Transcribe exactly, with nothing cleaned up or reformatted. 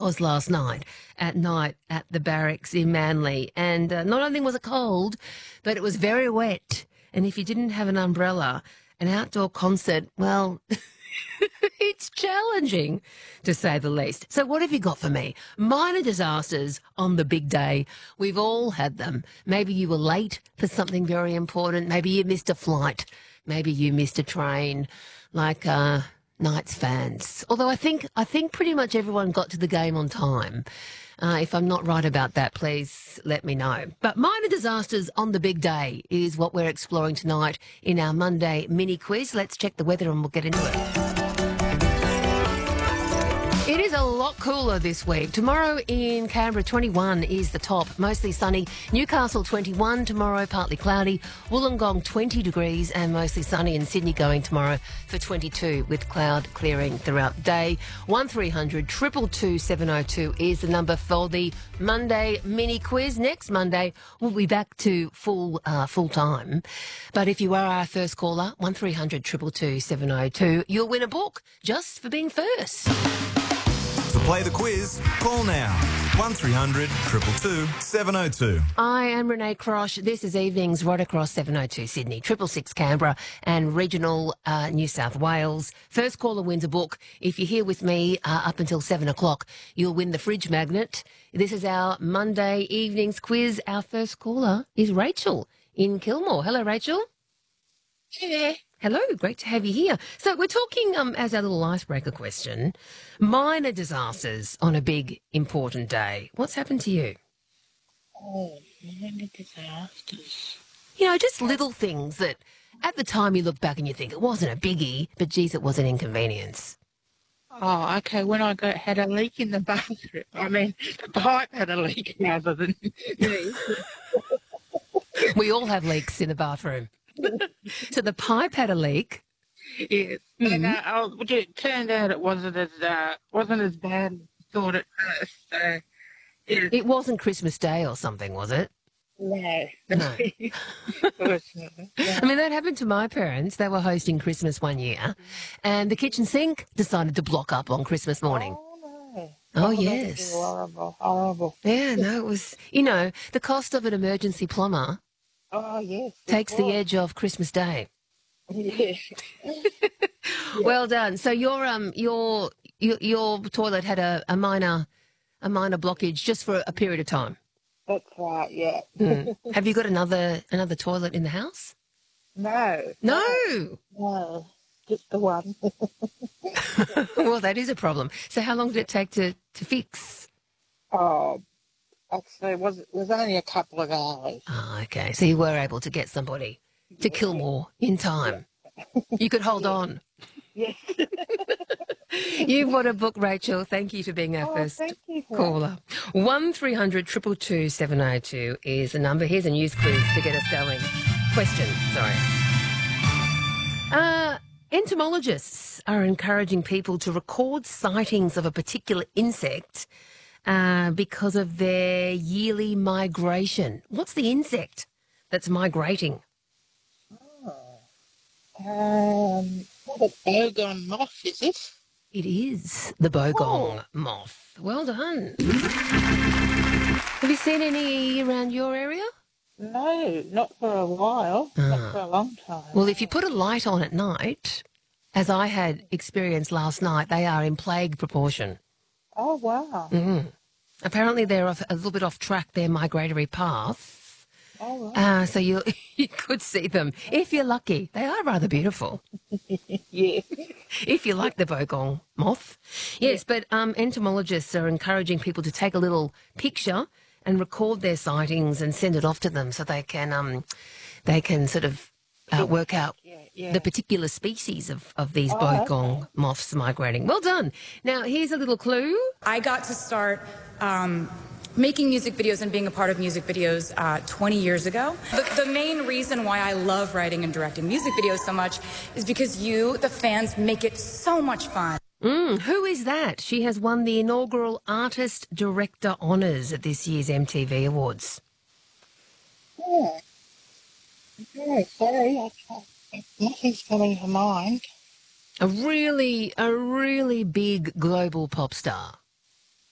was last night at night at the barracks in Manly. And uh, not only was it cold, but it was very wet. And if you didn't have an umbrella, an outdoor concert, well, it's challenging, to say the least. So what have you got for me? Minor disasters on the big day. We've all had them. Maybe you were late for something very important. Maybe you missed a flight. Maybe you missed a train, like uh, Knights fans. Although I think I think pretty much everyone got to the game on time. Uh, if I'm not right about that, please let me know. But minor disasters on the big day is what we're exploring tonight in our Monday mini quiz. Let's check the weather and we'll get into it. It is a lot cooler this week. Tomorrow in Canberra, twenty-one is the top, mostly sunny. Newcastle, twenty-one, tomorrow partly cloudy. Wollongong, twenty degrees and mostly sunny. And Sydney going tomorrow for twenty-two with cloud clearing throughout the day. one three hundred two two two seven oh two is the number for the Monday mini quiz. Next Monday, we'll be back to full uh, full time. But if you are our first caller, one three hundred two two two seven oh two, you'll win a book just for being first. To play the quiz, call now. one three hundred two two two seven oh two. I am Renee Crosh. This is Evenings right across seven oh two Sydney, triple six Canberra and regional uh, New South Wales. First caller wins a book. If you're here with me uh, up until seven o'clock, you'll win the fridge magnet. This is our Monday Evenings quiz. Our first caller is Rachel in Kilmore. Hello, Rachel. Hey there. Hello, great to have you here. So we're talking, um, as our little icebreaker question, minor disasters on a big, important day. What's happened to you? Oh, minor disasters. You know, just little things that at the time you look back and you think it wasn't a biggie, but geez, it was an inconvenience. Oh, okay. When I got had a leak in the bathroom, I mean, the pipe had a leak rather than me. We all have leaks in the bathroom. So the pipe had a leak. Yes, Mm-hmm. and uh, oh, it turned out it wasn't as uh, wasn't as bad as I thought at first. So, yeah. It wasn't Christmas Day or something, was it? No, No. Fortunately, I mean, that happened to my parents. They were hosting Christmas one year, and the kitchen sink decided to block up on Christmas morning. Oh, no. Oh, that yes. would be horrible, horrible. Yeah, no, it was, you know, the cost of an emergency plumber Oh, yes. of takes the course. edge off Christmas Day. Yeah. Well done. So your um your your, your toilet had a, a minor a minor blockage just for a period of time. That's right, yeah. Mm. Have you got another another toilet in the house? No. No. No. Just the one. Well, that is a problem. So how long did it take to, to fix? Oh, actually, it was, it was only a couple of hours. Oh, okay. So you were able to get somebody to Kilmore in time. You could hold on. Yes. You've won a book, Rachel. Thank you for being our Oh, first thank you for caller. one three hundred two two two seven oh two is the number. Here's a news quiz to get us going. Question, sorry. Uh, entomologists are encouraging people to record sightings of a particular insect uh, because of their yearly migration. What's the insect that's migrating? Um, what a bogon moth, is it? It is the bogong moth. Well done. Have you seen any around your area? No, not for a while. Not for a long time. Well, if you put a light on at night, as I had experienced last night, they are in plague proportion. Oh, wow. Mm. Apparently they're off, a little bit off track, their migratory path. Oh, wow. Uh, so you you could see them if you're lucky. They are rather beautiful. Yeah. If you like the bogong moth. Yes, but um, entomologists are encouraging people to take a little picture and record their sightings and send it off to them so they can um, they can sort of uh, work out Yeah, yeah. the particular species of, of these Oh, bogong moths migrating. Well done. Now, here's a little clue. I got to start um, making music videos and being a part of music videos uh, twenty years ago. The, the main reason why I love writing and directing music videos so much is because you, the fans, make it so much fun. Mm, who is that? She has won the inaugural Artist Director Honours at this year's M T V Awards. Yeah. Yeah, sorry. I can't, nothing's coming to mind. A really, a really big global pop star.